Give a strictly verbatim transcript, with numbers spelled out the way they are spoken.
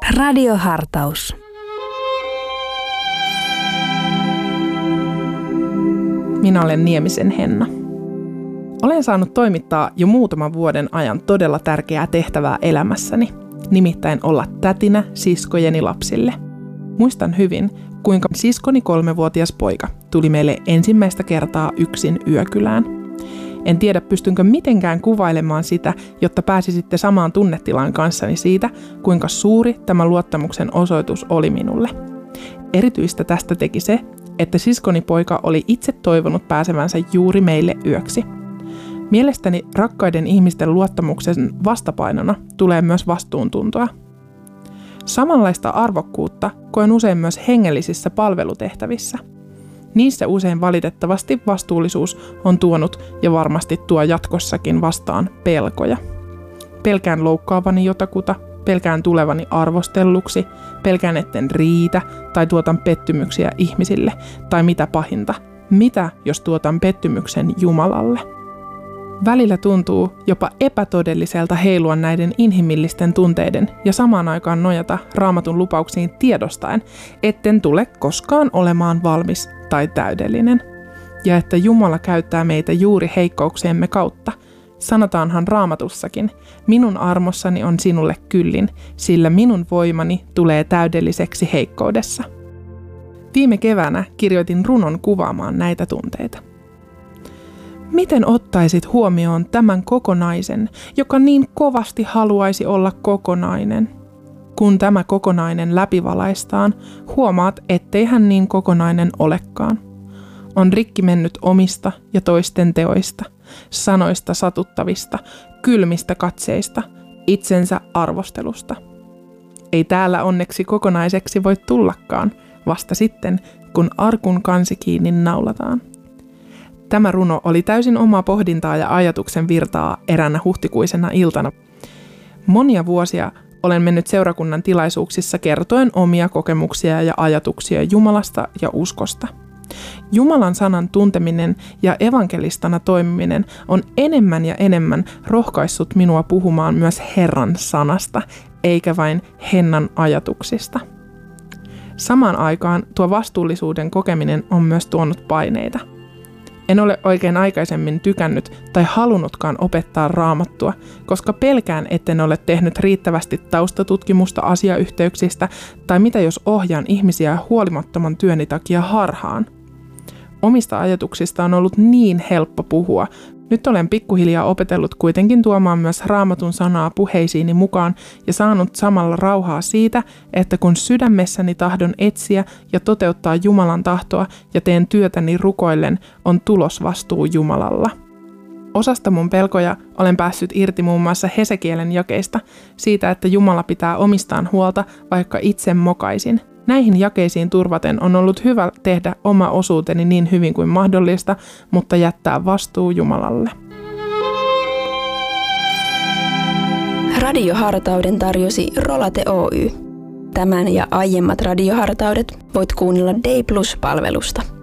Radiohartaus. Minä olen Niemisen Henna. Olen saanut toimittaa jo muutaman vuoden ajan todella tärkeää tehtävää elämässäni, nimittäin olla tätinä siskojeni lapsille. Muistan hyvin, kuinka siskoni kolmevuotias poika tuli meille ensimmäistä kertaa yksin yökylään. En tiedä, pystynkö mitenkään kuvailemaan sitä, jotta pääsisitte samaan tunnetilaan kanssani siitä, kuinka suuri tämä luottamuksen osoitus oli minulle. Erityistä tästä teki se, että siskoni poika oli itse toivonut pääsevänsä juuri meille yöksi. Mielestäni rakkaiden ihmisten luottamuksen vastapainona tulee myös vastuuntuntoa. Samanlaista arvokkuutta koen usein myös hengellisissä palvelutehtävissä. Niissä usein valitettavasti vastuullisuus on tuonut ja varmasti tuo jatkossakin vastaan pelkoja. Pelkään loukkaavani jotakuta, pelkään tulevani arvostelluksi, pelkään etten riitä tai tuotan pettymyksiä ihmisille, tai mitä pahinta, mitä jos tuotan pettymyksen Jumalalle. Välillä tuntuu jopa epätodelliselta heilua näiden inhimillisten tunteiden ja samaan aikaan nojata Raamatun lupauksiin tiedostaen, etten tule koskaan olemaan valmis tai täydellinen. Ja että Jumala käyttää meitä juuri heikkouksiemme kautta. Sanotaanhan Raamatussakin, minun armossani on sinulle kyllin, sillä minun voimani tulee täydelliseksi heikkoudessa. Viime keväänä kirjoitin runon kuvaamaan näitä tunteita. Miten ottaisit huomioon tämän kokonaisen, joka niin kovasti haluaisi olla kokonainen? Kun tämä kokonainen läpivalaistaan, huomaat, ettei hän niin kokonainen olekaan. On rikki mennyt omista ja toisten teoista, sanoista satuttavista, kylmistä katseista, itsensä arvostelusta. Ei täällä onneksi kokonaiseksi voi tullakaan, vasta sitten, kun arkun kansi kiinni naulataan. Tämä runo oli täysin omaa pohdintaa ja ajatuksen virtaa eräänä huhtikuisena iltana. Monia vuosia olen mennyt seurakunnan tilaisuuksissa kertoen omia kokemuksia ja ajatuksia Jumalasta ja uskosta. Jumalan sanan tunteminen ja evankelistana toimiminen on enemmän ja enemmän rohkaissut minua puhumaan myös Herran sanasta, eikä vain Hennan ajatuksista. Samaan aikaan tuo vastuullisuuden kokeminen on myös tuonut paineita. En ole oikein aikaisemmin tykännyt tai halunnutkaan opettaa Raamattua, koska pelkään, etten ole tehnyt riittävästi taustatutkimusta asiayhteyksistä tai mitä jos ohjaan ihmisiä huolimattoman työni takia harhaan. Omista ajatuksista on ollut niin helppo puhua. Nyt olen pikkuhiljaa opetellut kuitenkin tuomaan myös Raamatun sanaa puheisiini mukaan ja saanut samalla rauhaa siitä, että kun sydämessäni tahdon etsiä ja toteuttaa Jumalan tahtoa ja teen työtäni rukoillen, on tulosvastuu Jumalalla. Osasta mun pelkoja olen päässyt irti muun muassa Hesekielen jakeista, siitä, että Jumala pitää omistaan huolta, vaikka itse mokaisin. Näihin jakeisiin turvaten on ollut hyvä tehdä oma osuuteni niin hyvin kuin mahdollista, mutta jättää vastuu Jumalalle. Radiohartauden tarjosi Rolate Oy. Tämän ja aiemmat radiohartaudet voit kuunnella Day Plus-palvelusta.